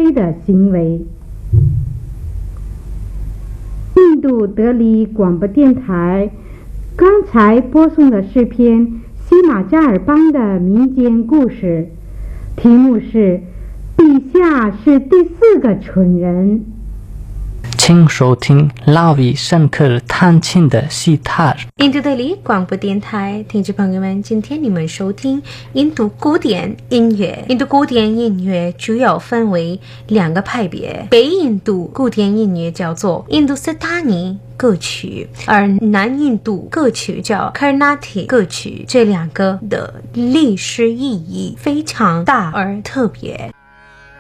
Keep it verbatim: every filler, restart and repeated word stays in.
非的行为。印度德里广播电台刚才播送的是篇西马加尔邦的民间故事，题目是陛下是第四个蠢人。 请收听拉维申克尔弹琴的西塔。 印度德里广播电台听众朋友们，今天你们收听印度古典音乐。印度古典音乐主要分为两个派别，北印度古典音乐叫做印度斯坦尼歌曲，而南印度歌曲叫 Carnatic 歌曲。这两个的历史意义非常大而特别。